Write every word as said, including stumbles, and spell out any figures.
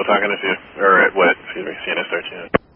talking to you, or at what, excuse me, C N S thirteen.